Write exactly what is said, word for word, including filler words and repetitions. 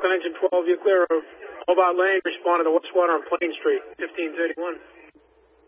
Falcon Engine twelve, you clear of Hobart Lane, respond to the Westwater on Plain Street, fifteen thirty-one.